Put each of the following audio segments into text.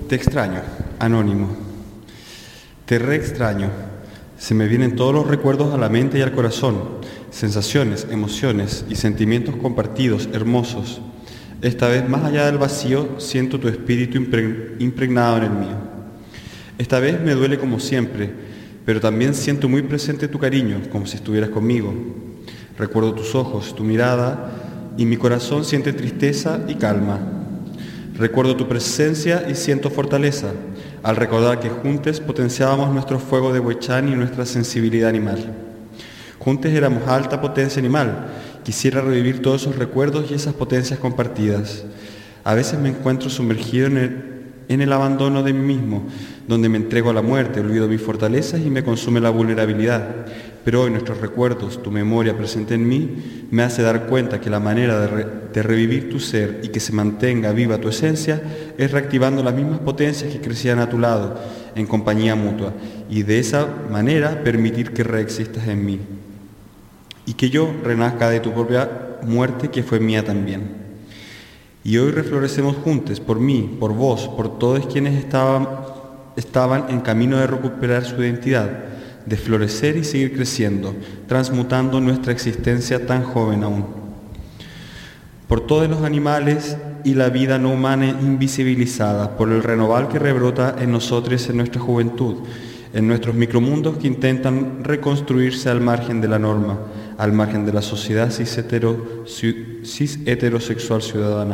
Te extraño, anónimo. Te extraño. Se me vienen todos los recuerdos a la mente y al corazón, sensaciones, emociones y sentimientos compartidos, hermosos. Esta vez, más allá del vacío, siento tu espíritu impregnado en el mío. Esta vez me duele como siempre, pero también siento muy presente tu cariño, como si estuvieras conmigo. Recuerdo tus ojos, tu mirada, y mi corazón siente tristeza y calma. Recuerdo tu presencia y siento fortaleza, al recordar que juntos potenciábamos nuestro fuego de Huechán y nuestra sensibilidad animal. Juntos éramos alta potencia animal. Quisiera revivir todos esos recuerdos y esas potencias compartidas. A veces me encuentro sumergido en el abandono de mí mismo, donde me entrego a la muerte, olvido mis fortalezas y me consume la vulnerabilidad. Pero hoy nuestros recuerdos, tu memoria presente en mí, me hace dar cuenta que la manera de revivir tu ser y que se mantenga viva tu esencia es reactivando las mismas potencias que crecían a tu lado, en compañía mutua, y de esa manera permitir que reexistas en mí. Y que yo renazca de tu propia muerte que fue mía también. Y hoy reflorecemos juntos, por mí, por vos, por todos quienes estaban en camino de recuperar su identidad, de florecer y seguir creciendo, transmutando nuestra existencia tan joven aún. Por todos los animales y la vida no humana invisibilizada, por el renoval que rebrota en nosotros en nuestra juventud, en nuestros micromundos que intentan reconstruirse al margen de la norma, al margen de la sociedad cis-heterosexual ciudadana.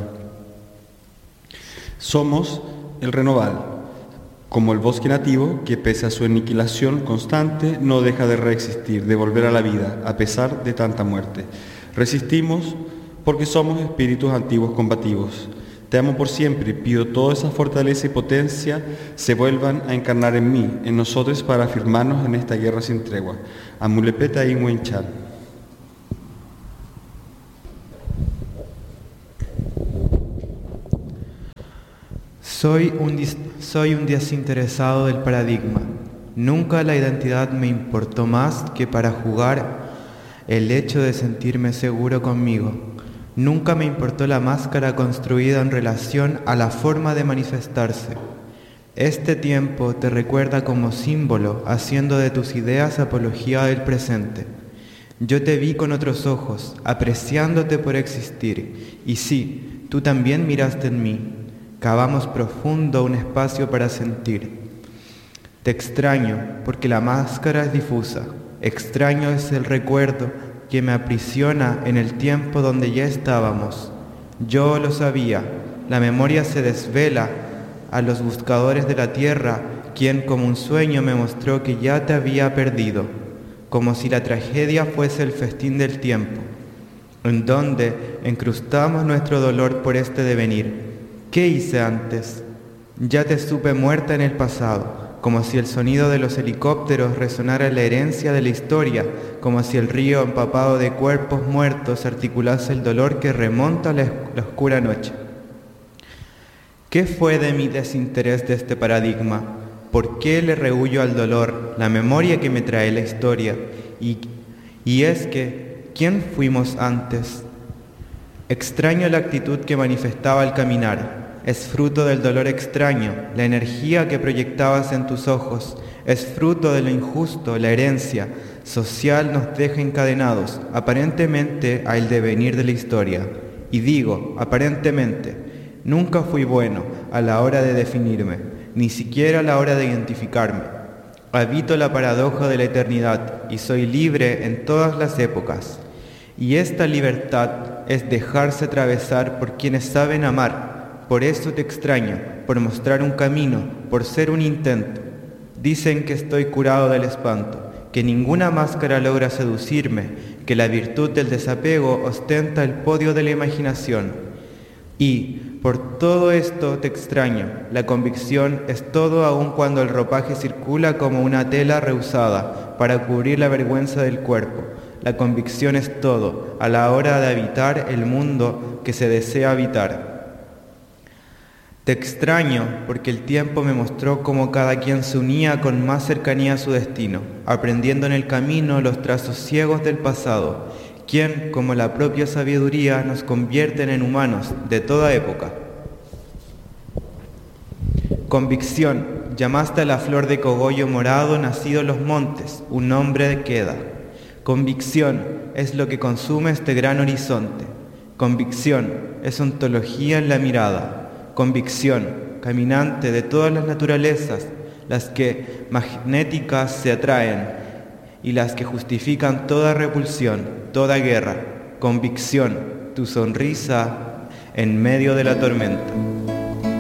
Somos el renoval, como el bosque nativo que pese a su aniquilación constante no deja de reexistir, de volver a la vida, a pesar de tanta muerte. Resistimos porque somos espíritus antiguos combativos. Te amo por siempre y pido toda esa fortaleza y potencia se vuelvan a encarnar en mí, en nosotros, para afirmarnos en esta guerra sin tregua. Amulepeta y Huenchan. Soy un desinteresado del paradigma. Nunca la identidad me importó más que para jugar el hecho de sentirme seguro conmigo. Nunca me importó la máscara construida en relación a la forma de manifestarse. Este tiempo te recuerda como símbolo, haciendo de tus ideas apología del presente. Yo te vi con otros ojos, apreciándote por existir. Y sí, tú también miraste en mí. Cavamos profundo un espacio para sentir. Te extraño porque la máscara es difusa. Extraño es el recuerdo que me aprisiona en el tiempo donde ya estábamos. Yo lo sabía. La memoria se desvela a los buscadores de la tierra, quien como un sueño me mostró que ya te había perdido, como si la tragedia fuese el festín del tiempo, en donde encrustamos nuestro dolor por este devenir. ¿Qué hice antes? Ya te supe muerta en el pasado, como si el sonido de los helicópteros resonara en la herencia de la historia, como si el río empapado de cuerpos muertos articulase el dolor que remonta a la oscura noche. ¿Qué fue de mi desinterés de este paradigma? ¿Por qué le rehuyo al dolor, la memoria que me trae la historia? Y es que, ¿quién fuimos antes? Extraño la actitud que manifestaba al caminar. Es fruto del dolor extraño, la energía que proyectabas en tus ojos. Es fruto de lo injusto, la herencia social nos deja encadenados, aparentemente al devenir de la historia. Y digo, aparentemente, nunca fui bueno a la hora de definirme, ni siquiera a la hora de identificarme. Habito la paradoja de la eternidad y soy libre en todas las épocas. Y esta libertad es dejarse atravesar por quienes saben amar. Por eso te extraño, por mostrar un camino, por ser un intento. Dicen que estoy curado del espanto, que ninguna máscara logra seducirme, que la virtud del desapego ostenta el podio de la imaginación. Y por todo esto te extraño, la convicción es todo aun cuando el ropaje circula como una tela rehusada para cubrir la vergüenza del cuerpo. La convicción es todo a la hora de habitar el mundo que se desea habitar. Te extraño porque el tiempo me mostró cómo cada quien se unía con más cercanía a su destino, aprendiendo en el camino los trazos ciegos del pasado, quien, como la propia sabiduría, nos convierten en humanos de toda época. Convicción, llamaste a la flor de cogollo morado nacido en los montes, un nombre queda. Convicción es lo que consume este gran horizonte. Convicción es ontología en la mirada. Convicción, caminante de todas las naturalezas, las que magnéticas se atraen y las que justifican toda repulsión, toda guerra. Convicción, tu sonrisa en medio de la tormenta.